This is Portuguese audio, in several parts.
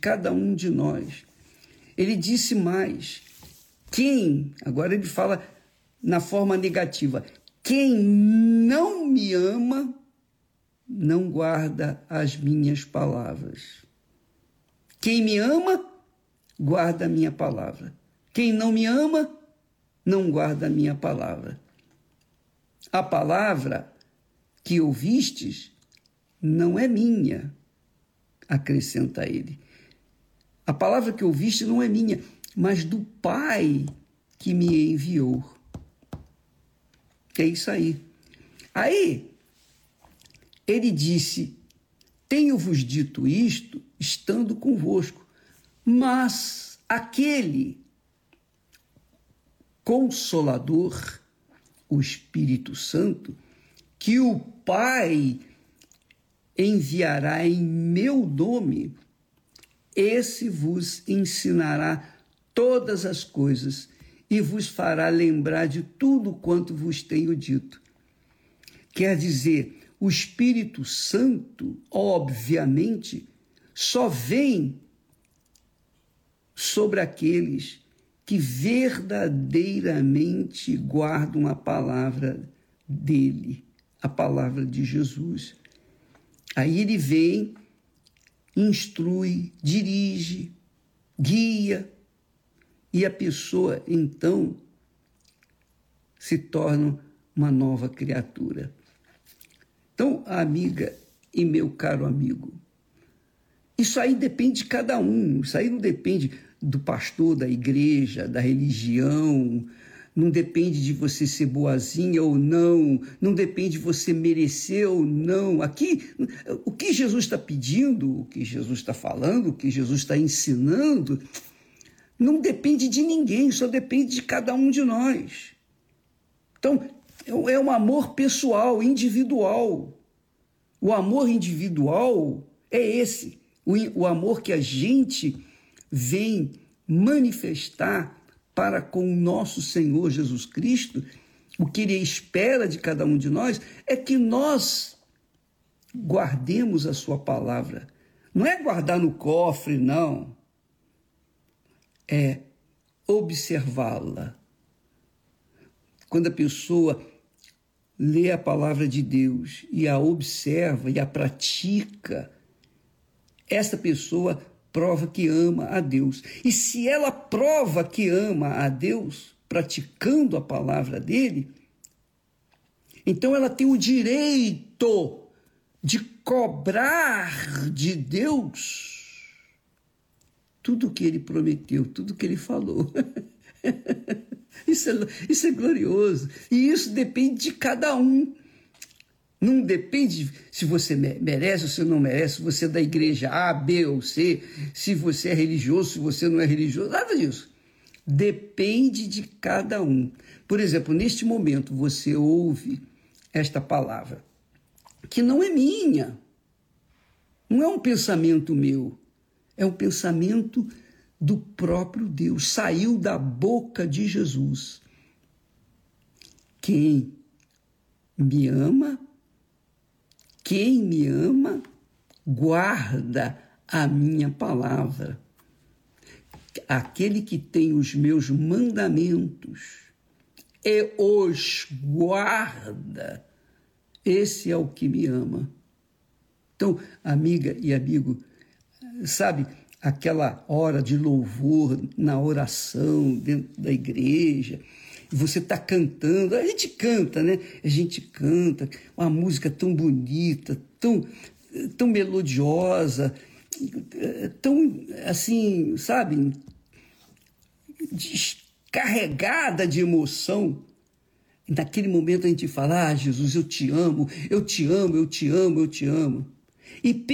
cada um de nós. Ele disse mais, agora ele fala na forma negativa, quem não me ama, não guarda as minhas palavras. Quem me ama, guarda a minha palavra. Quem não me ama, não guarda a minha palavra. A palavra que ouvistes não é minha, acrescenta ele. A palavra que ouviste não é minha, mas do Pai que me enviou. É isso aí. Aí, ele disse, tenho-vos dito isto, estando convosco, mas aquele Consolador, o Espírito Santo, que o Pai enviará em meu nome, esse vos ensinará todas as coisas e vos fará lembrar de tudo quanto vos tenho dito. Quer dizer, o Espírito Santo, obviamente, só vem sobre aqueles que verdadeiramente guardam a palavra dele, a palavra de Jesus. Aí ele vem, instrui, dirige, guia, e a pessoa, então, se torna uma nova criatura. Então, amiga e meu caro amigo, isso aí depende de cada um, isso aí não depende do pastor, da igreja, da religião, não depende de você ser boazinha ou não, não depende de você merecer ou não. Aqui, o que Jesus está pedindo, o que Jesus está falando, o que Jesus está ensinando, não depende de ninguém, só depende de cada um de nós. Então, é um amor pessoal, individual. O amor individual é esse, o amor que a gente vem manifestar para com o nosso Senhor Jesus Cristo. O que Ele espera de cada um de nós é que nós guardemos a sua palavra. Não é guardar no cofre, não. É observá-la. Quando a pessoa lê a palavra de Deus e a observa e a pratica, essa pessoa prova que ama a Deus. E se ela prova que ama a Deus, praticando a palavra dele, então ela tem o direito de cobrar de Deus tudo o que ele prometeu, tudo o que ele falou. Isso é glorioso. E isso depende de cada um. Não depende se você merece ou se não merece, se você é da igreja A, B ou C, se você é religioso, se você não é religioso, nada disso. Depende de cada um. Por exemplo, neste momento você ouve esta palavra, que não é minha, não é um pensamento meu, é um pensamento do próprio Deus, saiu da boca de Jesus. Quem me ama, guarda a minha palavra. Aquele que tem os meus mandamentos e os guarda, esse é o que me ama. Então, amiga e amigo, sabe aquela hora de louvor na oração dentro da igreja, você está cantando, a gente canta, né? A gente canta, uma música tão bonita, tão melodiosa, tão assim, sabe, descarregada de emoção. Naquele momento a gente fala, Jesus, eu te amo, eu te amo, eu te amo, eu te amo. E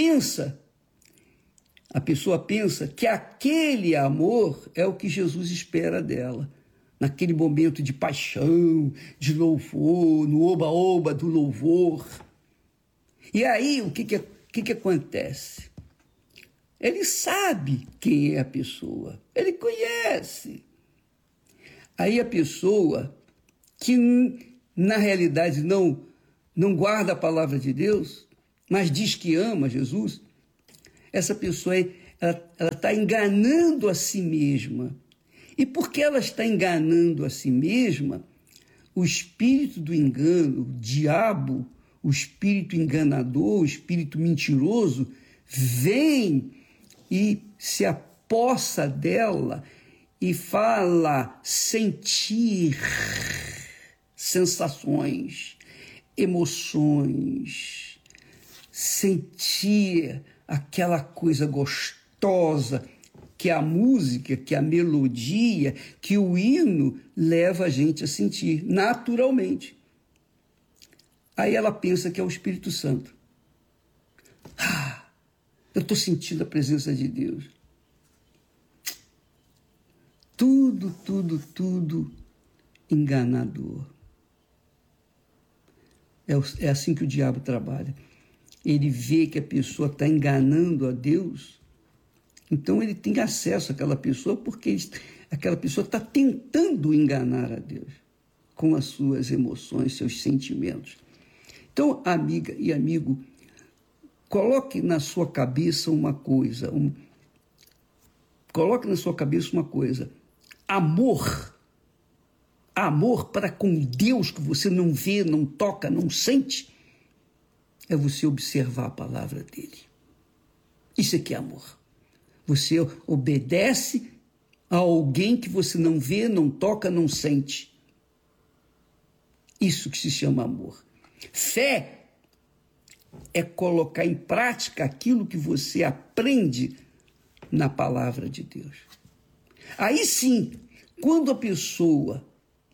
a pessoa pensa que aquele amor é o que Jesus espera dela. Naquele momento de paixão, de louvor, no oba-oba do louvor. E aí, o que acontece? Ele sabe quem é a pessoa, ele conhece. Aí a pessoa que, na realidade, não guarda a palavra de Deus, mas diz que ama Jesus, essa pessoa ela está enganando a si mesma. E porque ela está enganando a si mesma, o espírito do engano, o diabo, o espírito enganador, o espírito mentiroso, vem e se apossa dela e fala sentir sensações, emoções, sentir aquela coisa gostosa que a música, que a melodia, que o hino leva a gente a sentir naturalmente. Aí ela pensa que é o Espírito Santo. Eu estou sentindo a presença de Deus. Tudo enganador. É assim que o diabo trabalha. Ele vê que a pessoa está enganando a Deus, então ele tem acesso àquela pessoa porque aquela pessoa está tentando enganar a Deus com as suas emoções, seus sentimentos. Então, amiga e amigo, coloque na sua cabeça uma coisa. Coloque na sua cabeça uma coisa. Amor para com Deus que você não vê, não toca, não sente, é você observar a palavra dele. Isso aqui é amor. Você obedece a alguém que você não vê, não toca, não sente. Isso que se chama amor. Fé é colocar em prática aquilo que você aprende na palavra de Deus. Aí sim, quando a pessoa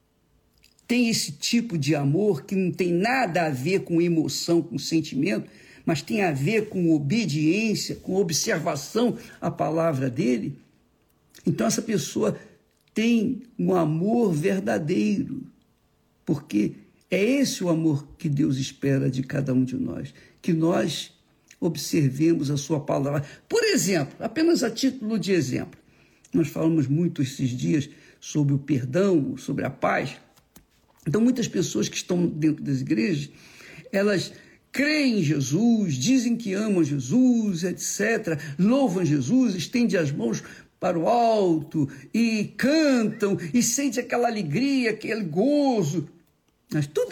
tem esse tipo de amor que não tem nada a ver com emoção, com sentimento, mas tem a ver com obediência, com observação à palavra dele, então essa pessoa tem um amor verdadeiro, porque é esse o amor que Deus espera de cada um de nós, que nós observemos a sua palavra. Por exemplo, apenas a título de exemplo, nós falamos muito esses dias sobre o perdão, sobre a paz. Então, muitas pessoas que estão dentro das igrejas, elas creem em Jesus, dizem que amam Jesus, etc., louvam Jesus, estendem as mãos para o alto e cantam e sentem aquela alegria, aquele gozo. Mas tudo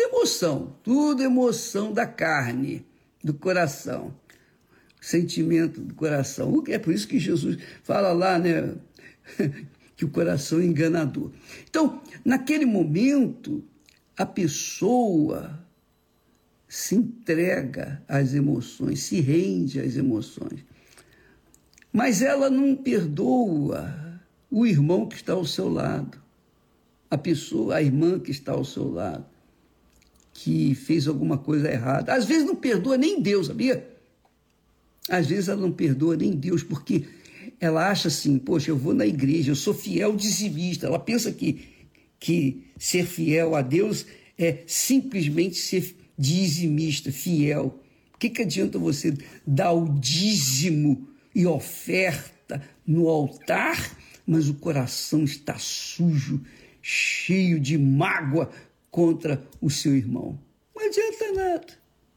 emoção da carne, do coração, sentimento do coração. É por isso que Jesus fala lá, né, que o coração é enganador. Então, naquele momento, a pessoa se entrega às emoções, se rende às emoções. Mas ela não perdoa o irmão que está ao seu lado, a irmã que está ao seu lado, que fez alguma coisa errada. Às vezes não perdoa nem Deus, sabia? Às vezes ela não perdoa nem Deus, porque ela acha assim, poxa, eu vou na igreja, eu sou fiel dizimista. Ela pensa que ser fiel a Deus é simplesmente ser dizimista, fiel. O que adianta você dar o dízimo e oferta no altar, mas o coração está sujo, cheio de mágoa contra o seu irmão? Não adianta nada.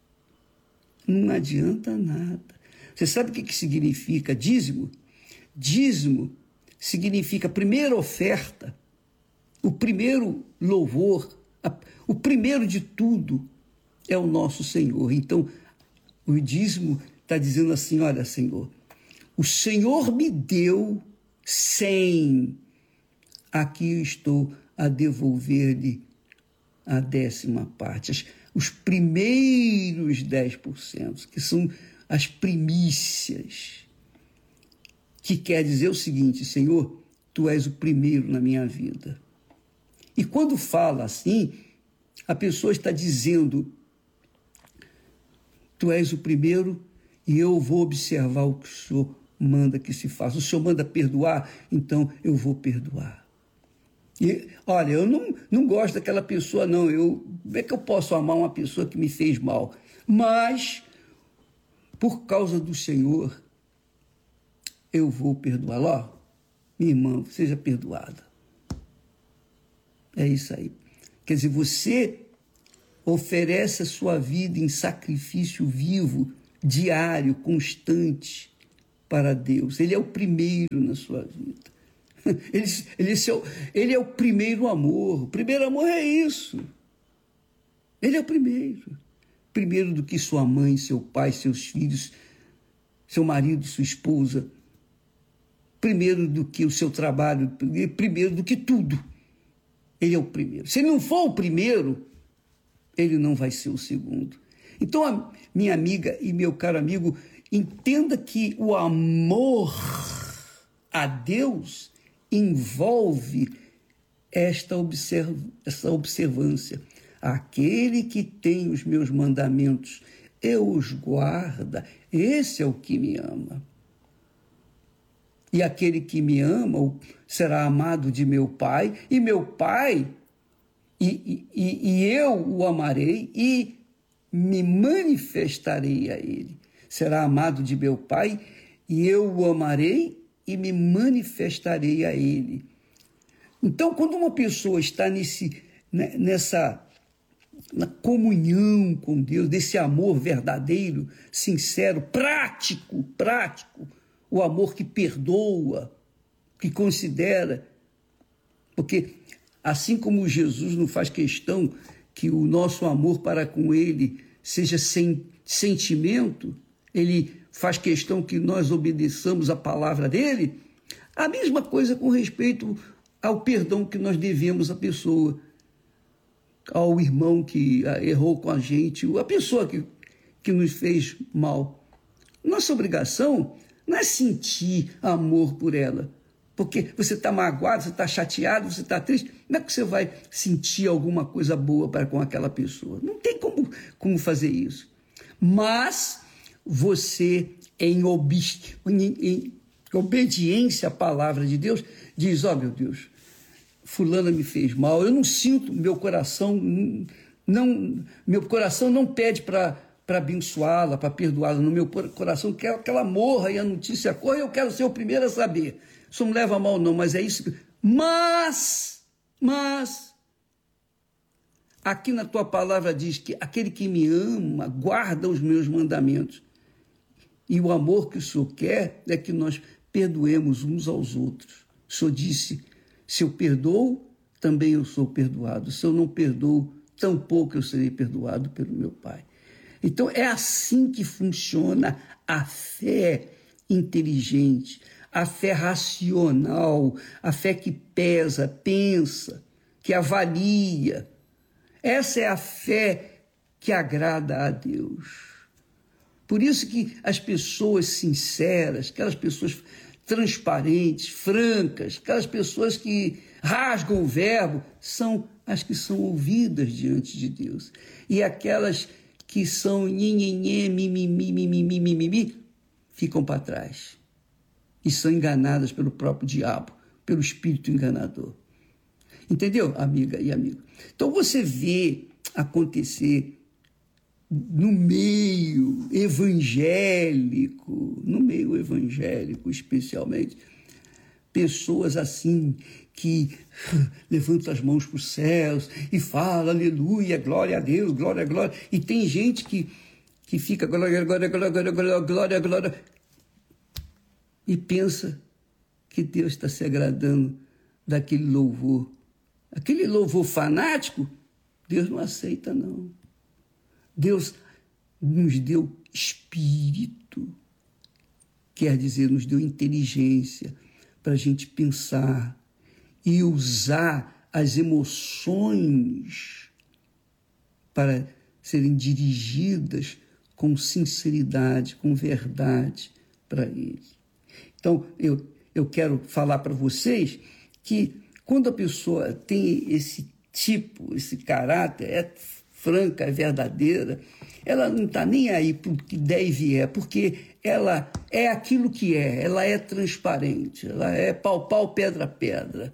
Não adianta nada. Você sabe o que significa dízimo? Dízimo significa a primeira oferta, o primeiro louvor, o primeiro de tudo é o nosso Senhor. Então, o dízimo está dizendo assim, olha, Senhor, o Senhor me deu 100, aqui eu estou a devolver-lhe a 10ª parte, os primeiros 10%, que são as primícias, que quer dizer o seguinte, Senhor, Tu és o primeiro na minha vida. E quando fala assim, a pessoa está dizendo, Tu és o primeiro e eu vou observar o que o Senhor manda que se faça. O Senhor manda perdoar, então eu vou perdoar. E, olha, eu não gosto daquela pessoa, não. Como é que eu posso amar uma pessoa que me fez mal? Mas, por causa do Senhor, eu vou perdoar. Ó, minha irmã, seja perdoada. É isso aí. Quer dizer, você oferece a sua vida em sacrifício vivo, diário, constante, para Deus. Ele é o primeiro na sua vida. Ele é o primeiro amor. O primeiro amor é isso. Ele é o primeiro. Primeiro do que sua mãe, seu pai, seus filhos, seu marido, sua esposa. Primeiro do que o seu trabalho. Primeiro do que tudo. Ele é o primeiro. Se ele não for o primeiro, ele não vai ser o segundo. Então, minha amiga e meu caro amigo, entenda que o amor a Deus envolve essa observância. Aquele que tem os meus mandamentos e os guarda, esse é o que me ama. E aquele que me ama será amado de meu Pai, e meu Pai, e eu o amarei e me manifestarei a ele. Será amado de meu Pai, e eu o amarei e me manifestarei a ele. Então, quando uma pessoa está na comunhão com Deus, desse amor verdadeiro, sincero, prático, o amor que perdoa, que considera, porque assim como Jesus não faz questão que o nosso amor para com ele seja sem sentimento, ele faz questão que nós obedeçamos a palavra dele, a mesma coisa com respeito ao perdão que nós devemos à pessoa, ao irmão que errou com a gente, a pessoa que nos fez mal. Nossa obrigação não é sentir amor por ela, porque você está magoado, você está chateado, você está triste, não é que você vai sentir alguma coisa boa para com aquela pessoa. Não tem como fazer isso. Mas você, em obediência à palavra de Deus, diz, meu Deus, fulana me fez mal, eu não sinto, meu coração não pede para abençoá-la, para perdoá-la, no meu coração quer que ela morra e a notícia corra, eu quero ser o primeiro a saber. Isso não leva a mal não, mas é isso. Mas, aqui na tua palavra diz que aquele que me ama guarda os meus mandamentos. E o amor que o Senhor quer é que nós perdoemos uns aos outros. O Senhor disse, se eu perdoo, também eu sou perdoado. Se eu não perdoo, tampouco eu serei perdoado pelo meu Pai. Então, é assim que funciona a fé inteligente, a fé racional, a fé que pesa, pensa, que avalia. Essa é a fé que agrada a Deus. Por isso que as pessoas sinceras, aquelas pessoas transparentes, francas, aquelas pessoas que rasgam o verbo, são as que são ouvidas diante de Deus. E aquelas que são nhenhenhê, mimimi, ficam para trás. E são enganadas pelo próprio diabo, pelo espírito enganador. Entendeu, amiga e amigo? Então você vê acontecer no meio evangélico especialmente, pessoas assim que levantam as mãos para os céus e falam aleluia, glória a Deus, glória, glória. E tem gente que fica glória, glória, glória, glória, glória, glória, e pensa que Deus está se agradando daquele louvor. Aquele louvor fanático, Deus não aceita, não. Deus nos deu espírito, quer dizer, nos deu inteligência para a gente pensar e usar as emoções para serem dirigidas com sinceridade, com verdade para Ele. Então, eu quero falar para vocês que quando a pessoa tem esse tipo, esse caráter, é franca, é verdadeira, ela não está nem aí para o que der e vier, porque ela é aquilo que é, ela é transparente, ela é pau, pedra, pedra.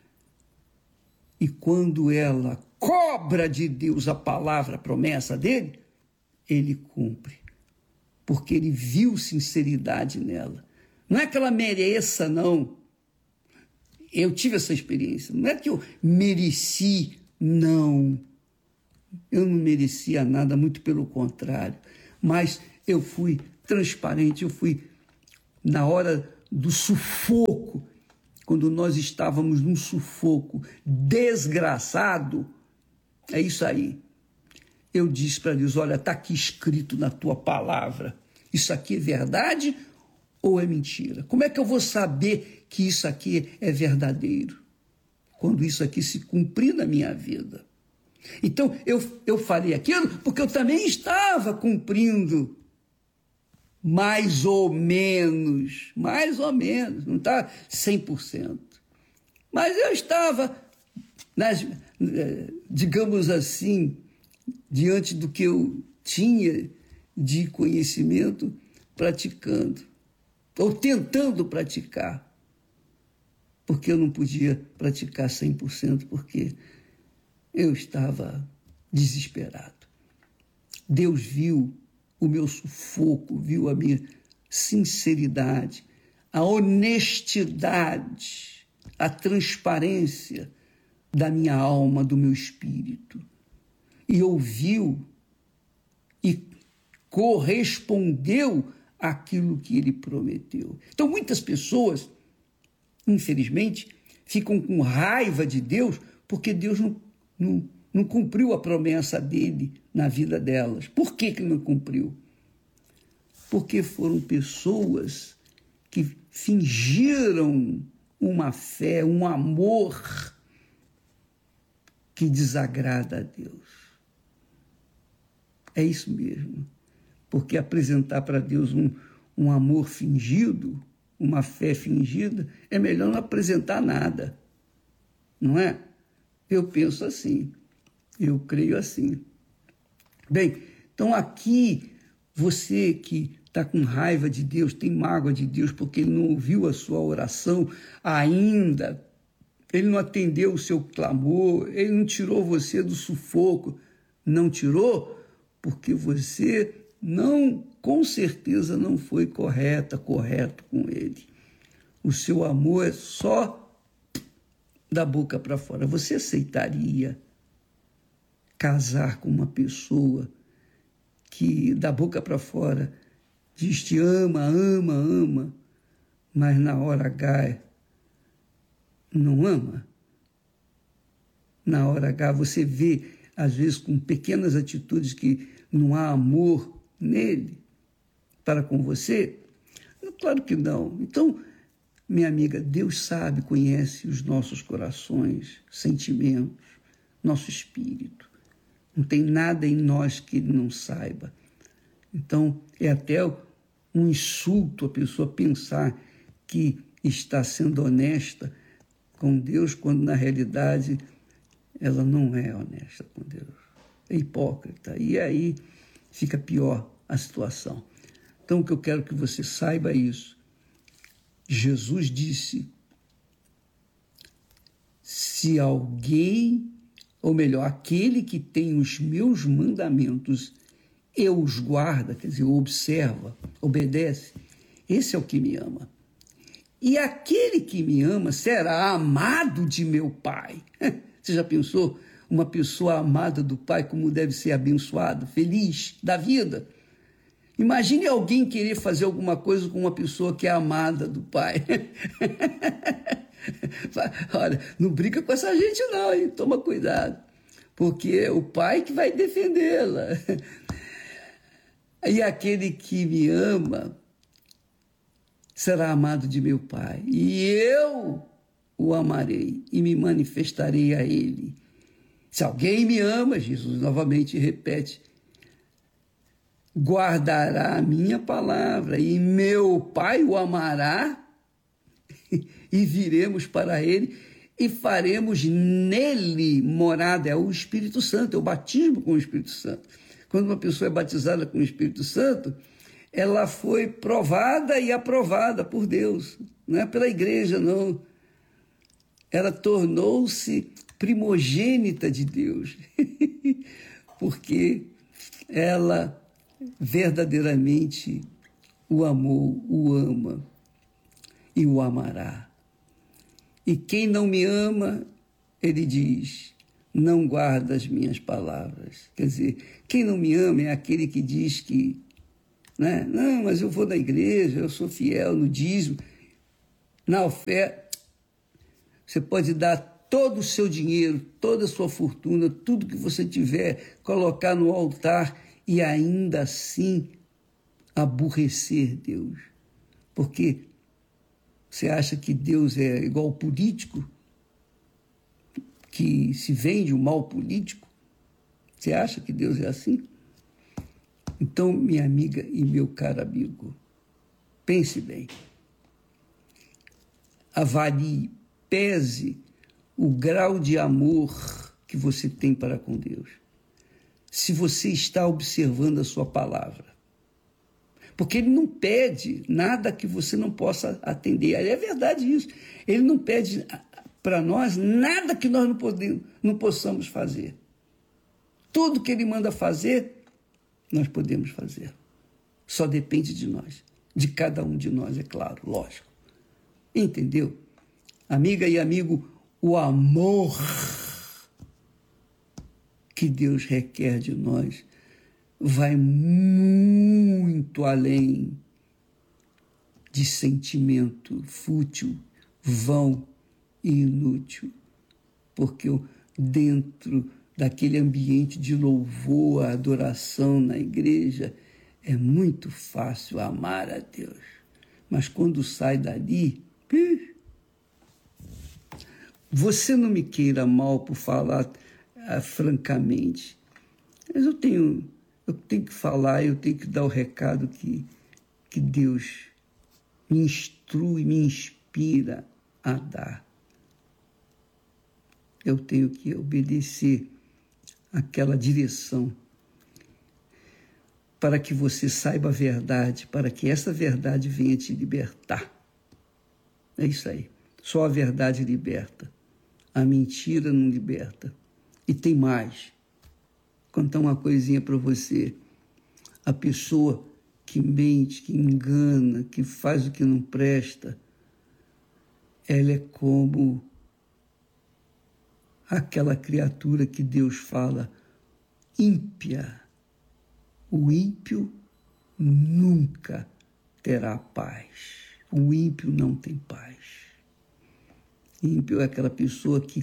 E quando ela cobra de Deus a palavra, a promessa dele, ele cumpre, porque ele viu sinceridade nela. Não é que ela mereça, não. Eu tive essa experiência. Não é que eu mereci, não. Eu não merecia nada, muito pelo contrário. Mas eu fui transparente, eu fui na hora do sufoco, quando nós estávamos num sufoco desgraçado, é isso aí. Eu disse para Deus, olha, está aqui escrito na tua palavra, isso aqui é verdade ou é mentira? Como é que eu vou saber que isso aqui é verdadeiro? Quando isso aqui se cumprir na minha vida. Então, eu farei aquilo porque eu também estava cumprindo mais ou menos, não está 100%. Mas eu estava, digamos assim, diante do que eu tinha de conhecimento, praticando, ou tentando praticar, porque eu não podia praticar 100%, porque eu estava desesperado. Deus viu o meu sufoco, viu a minha sinceridade, a honestidade, a transparência da minha alma, do meu espírito. E ouviu e correspondeu àquilo que ele prometeu. Então, muitas pessoas, infelizmente, ficam com raiva de Deus porque Deus não cumpriu a promessa dele na vida delas. Por que ele não cumpriu? Porque foram pessoas que fingiram uma fé, um amor que desagrada a Deus. É isso mesmo. Porque apresentar para Deus um amor fingido, uma fé fingida, é melhor não apresentar nada. Não é? Eu penso assim. Eu creio assim. Bem, então aqui, você que está com raiva de Deus, tem mágoa de Deus porque ele não ouviu a sua oração ainda, ele não atendeu o seu clamor, ele não tirou você do sufoco, não tirou porque você não, com certeza não foi correto com ele. O seu amor é só da boca para fora. Você aceitaria casar com uma pessoa que da boca para fora diz te ama, mas na hora H não ama? Na hora H você vê, às vezes, com pequenas atitudes que não há amor nele para com você? Claro que não. Então, minha amiga, Deus sabe, conhece os nossos corações, sentimentos, nosso espírito. Não tem nada em nós que ele não saiba. Então, é até um insulto a pessoa pensar que está sendo honesta com Deus, quando na realidade ela não é honesta com Deus. É hipócrita. E aí fica pior a situação. Então, o que eu quero que você saiba é isso. Jesus disse, se alguém, ou melhor, aquele que tem os meus mandamentos e os guarda, quer dizer, observa, obedece, esse é o que me ama. E aquele que me ama será amado de meu Pai. Você já pensou? Uma pessoa amada do Pai, como deve ser abençoada, feliz da vida? Imagine alguém querer fazer alguma coisa com uma pessoa que é amada do Pai. Olha, não brinca com essa gente não, hein? Toma cuidado, porque é o Pai que vai defendê-la. E aquele que me ama será amado de meu Pai, e eu o amarei e me manifestarei a ele. Se alguém me ama, Jesus novamente repete, guardará a minha palavra, e meu Pai o amará, e viremos para ele, e faremos nele morada. É o Espírito Santo, é o batismo com o Espírito Santo. Quando uma pessoa é batizada com o Espírito Santo, ela foi provada e aprovada por Deus, não é pela igreja, não. Ela tornou-se primogênita de Deus, porque ela verdadeiramente o amou, o ama e o amará. E quem não me ama, ele diz, não guarda as minhas palavras. Quer dizer, quem não me ama é aquele que diz que né? Não, mas eu vou na igreja, eu sou fiel no dízimo, na oferta. Você pode dar todo o seu dinheiro, toda a sua fortuna, tudo que você tiver, colocar no altar e ainda assim aborrecer Deus. Porque você acha que Deus é igual político, que se vende o mal político? Você acha que Deus é assim? Então, minha amiga e meu caro amigo, pense bem. Avalie, pese o grau de amor que você tem para com Deus. Se você está observando a sua palavra. Porque Ele não pede nada que você não possa atender. É verdade isso. Ele não pede para nós nada que nós não possamos fazer. Tudo que Ele manda fazer, nós podemos fazer. Só depende de nós. De cada um de nós, é claro, lógico. Entendeu? Amiga e amigo, o amor que Deus requer de nós vai muito além de sentimento fútil, vão e inútil, porque dentro daquele ambiente de louvor, adoração na igreja, é muito fácil amar a Deus. Mas quando sai dali, você não me queira mal por falar francamente, mas eu tenho que falar, eu tenho que dar o recado que Deus me instrui, me inspira a dar. Eu tenho que obedecer aquela direção para que você saiba a verdade, para que essa verdade venha te libertar. É isso aí. Só a verdade liberta. A mentira não liberta. E tem mais. Vou contar uma coisinha para você. A pessoa que mente, que engana, que faz o que não presta, ela é como aquela criatura que Deus fala, ímpia. O ímpio nunca terá paz. O ímpio não tem paz. Ímpio é aquela pessoa que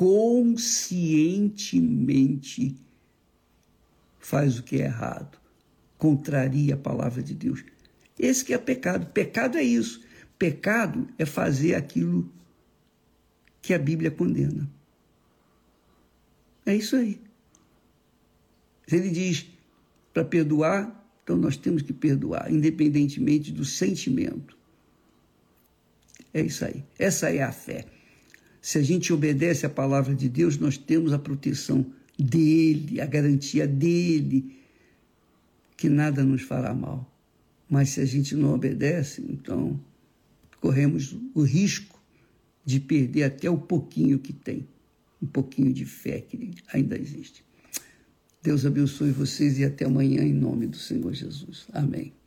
conscientemente faz o que é errado, contraria a palavra de Deus. Esse que é pecado. Pecado é isso. Pecado é fazer aquilo que a Bíblia condena. É isso aí. Se ele diz para perdoar, então nós temos que perdoar, independentemente do sentimento. É isso aí. Essa é a fé. Se a gente obedece à palavra de Deus, nós temos a proteção dele, a garantia dele, que nada nos fará mal. Mas se a gente não obedece, então corremos o risco de perder até o pouquinho que tem, um pouquinho de fé que ainda existe. Deus abençoe vocês e até amanhã em nome do Senhor Jesus. Amém.